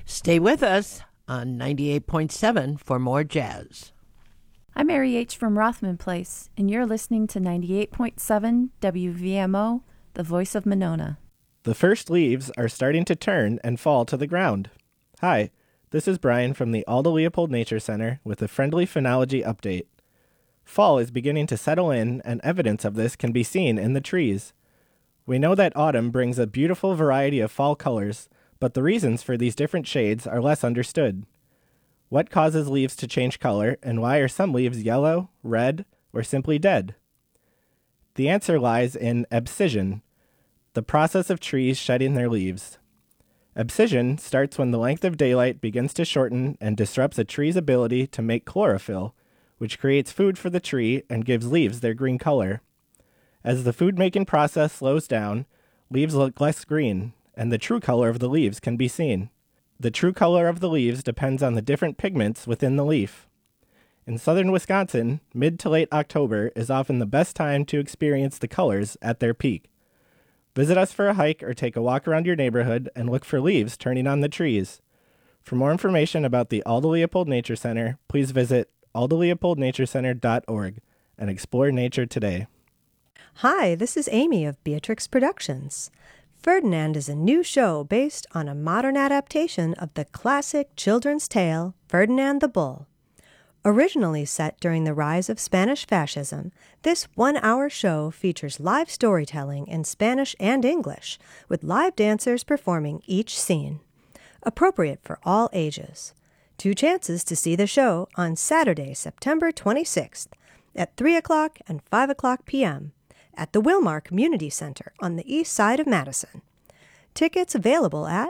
Stay with us on 98.7 for more jazz. I'm Mary H. from Rothman Place, and you're listening to 98.7 WVMO, the voice of Monona. The first leaves are starting to turn and fall to the ground. Hi, this is Brian from the Alda Leopold Nature Center with a friendly phenology update. Fall is beginning to settle in, and evidence of this can be seen in the trees. We know that autumn brings a beautiful variety of fall colors, but the reasons for these different shades are less understood. What causes leaves to change color, and why are some leaves yellow, red, or simply dead? The answer lies in abscission, the process of trees shedding their leaves. Abscission starts when the length of daylight begins to shorten and disrupts a tree's ability to make chlorophyll, which creates food for the tree and gives leaves their green color. As the food-making process slows down, leaves look less green, and the true color of the leaves can be seen. The true color of the leaves depends on the different pigments within the leaf. In southern Wisconsin, mid to late October is often the best time to experience the colors at their peak. Visit us for a hike or take a walk around your neighborhood and look for leaves turning on the trees. For more information about the Alda Leopold Nature Center, please visit aldaleopoldnaturecenter.org and explore nature today. Hi, this is Amy of Beatrix Productions. Ferdinand is a new show based on a modern adaptation of the classic children's tale, Ferdinand the Bull. Originally set during the rise of Spanish fascism, this one-hour show features live storytelling in Spanish and English, with live dancers performing each scene. Appropriate for all ages. 2 chances to see the show on Saturday, September 26th at 3 o'clock and 5 o'clock p.m. at the Wilmar Community Center on the east side of Madison. Tickets available at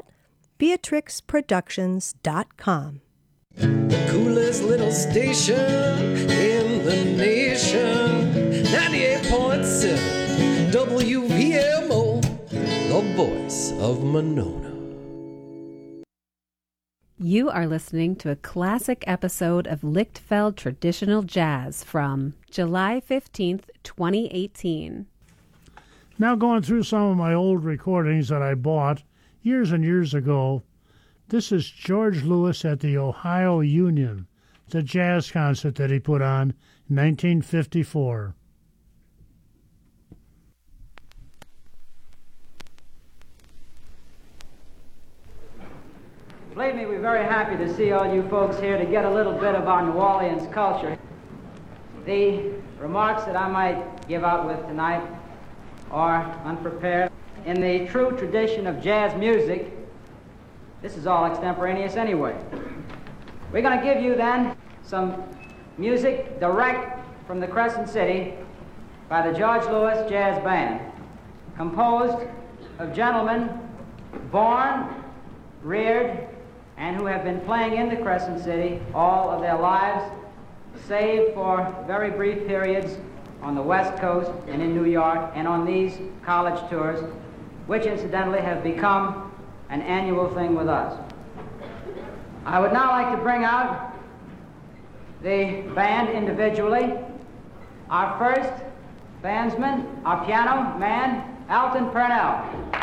beatrixproductions.com. The coolest little station in the nation, 98.7 WVMO, the voice of Monona. You are listening to a classic episode of Lichtfeld Traditional Jazz from July 15th, 2018. Now going through some of my old recordings that I bought years and years ago. This is George Lewis at the Ohio Union, the jazz concert that he put on in 1954. Believe me, we're very happy to see all you folks here to get a little bit of our New Orleans culture. The remarks that I might give out with tonight are unprepared. In the true tradition of jazz music, this is all extemporaneous anyway. We're going to give you then some music direct from the Crescent City by the George Lewis Jazz Band, composed of gentlemen born, reared, and who have been playing in the Crescent City all of their lives, save for very brief periods on the West Coast and in New York and on these college tours, which incidentally have become an annual thing with us. I would now like to bring out the band individually. Our first bandsman, our piano man, Alton Purnell.